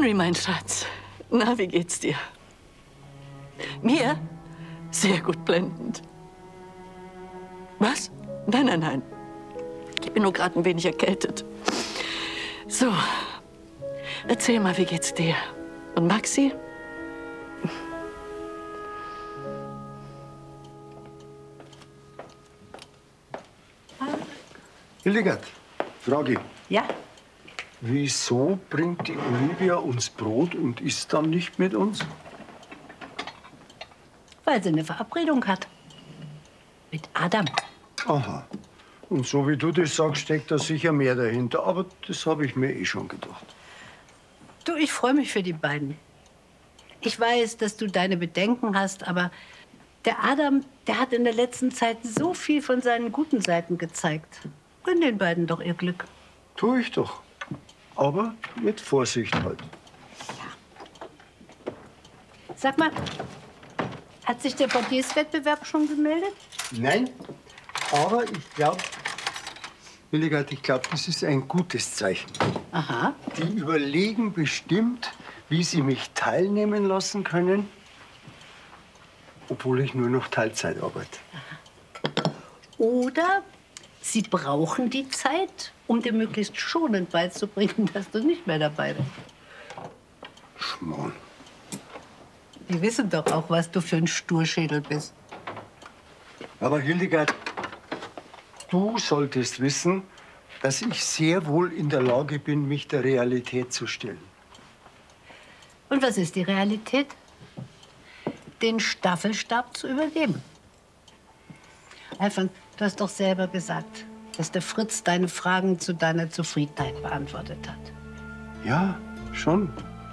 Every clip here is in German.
Henry, mein Schatz. Na, wie geht's dir? Mir? Sehr gut blendend. Was? Nein, nein, nein. Ich bin nur gerade ein wenig erkältet. So, erzähl mal, wie geht's dir? Und Maxi? Hildegard, Frage. Ja? Wieso bringt die Olivia uns Brot und isst dann nicht mit uns? Weil sie eine Verabredung hat. Mit Adam. Aha. Und so wie du das sagst, steckt da sicher mehr dahinter. Aber das habe ich mir eh schon gedacht. Du, ich freue mich für die beiden. Ich weiß, dass du deine Bedenken hast, aber der Adam, der hat in der letzten Zeit so viel von seinen guten Seiten gezeigt. Gönn den beiden doch ihr Glück. Tu ich doch. Aber mit Vorsicht halt. Sag mal, hat sich der Portierswettbewerb schon gemeldet? Nein, aber ich glaube, Hildegard, ich glaube, das ist ein gutes Zeichen. Aha. Die überlegen bestimmt, wie sie mich teilnehmen lassen können, obwohl ich nur noch Teilzeit arbeite. Oder sie brauchen die Zeit, um dir möglichst schonend beizubringen, dass du nicht mehr dabei bist. Schmarrn. Die wissen doch auch, was du für ein Sturschädel bist. Aber Hildegard, du solltest wissen, dass ich sehr wohl in der Lage bin, mich der Realität zu stellen. Und was ist die Realität? Den Staffelstab zu übergeben. Alfons, du hast doch selber gesagt, dass der Fritz deine Fragen zu deiner Zufriedenheit beantwortet hat. Ja, schon.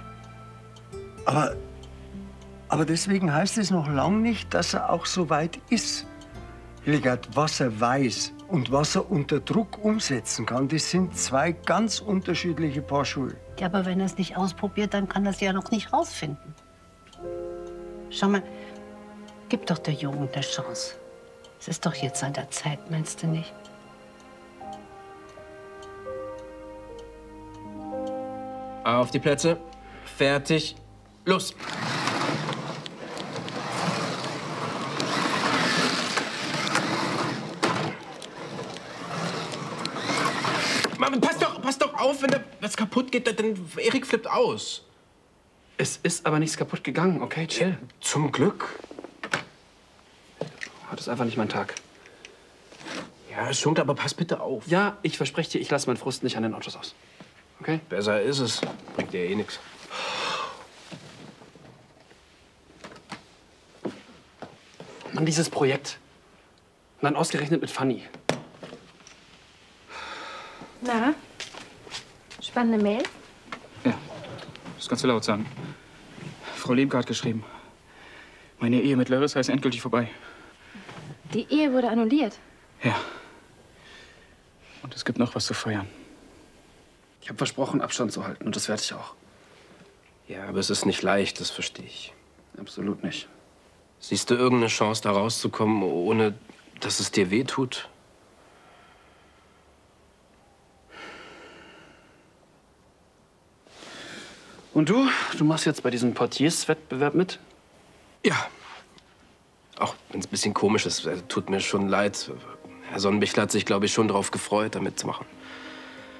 Aber deswegen heißt es noch lang nicht, dass er auch so weit ist. Hildegard, was er weiß und was er unter Druck umsetzen kann, das sind zwei ganz unterschiedliche Paar Schuhe. Ja, aber wenn er es nicht ausprobiert, dann kann er es ja noch nicht rausfinden. Schau mal, gib doch der Jungen eine Chance. Es ist doch jetzt an der Zeit, meinst du nicht? Auf die Plätze. Fertig. Los. Mann, pass doch auf, wenn da was kaputt geht, dann Erik flippt aus. Es ist aber nichts kaputt gegangen, okay? Chill. Zum Glück. Heute ist einfach nicht mein Tag. Ja, es schunkt, aber pass bitte auf. Ja, ich verspreche dir, ich lasse meinen Frust nicht an den Autos aus. Okay? Besser ist es. Bringt dir eh nichts. Mann, dieses Projekt. Und dann ausgerechnet mit Fanny. Na? Spannende Mail? Ja, das kannst du laut sagen. Frau Lemke hat geschrieben. Meine Ehe mit Larissa ist endgültig vorbei. Die Ehe wurde annulliert. Ja. Und es gibt noch was zu feiern. Ich habe versprochen, Abstand zu halten. Und das werde ich auch. Ja, aber es ist nicht leicht, das verstehe ich. Absolut nicht. Siehst du irgendeine Chance, da rauszukommen, ohne dass es dir wehtut? Und du? Du machst jetzt bei diesem Portierswettbewerb mit? Ja. Auch wenn es ein bisschen komisch ist, tut mir schon leid. Herr Sonnenbichler hat sich, glaube ich, schon darauf gefreut, da mitzumachen.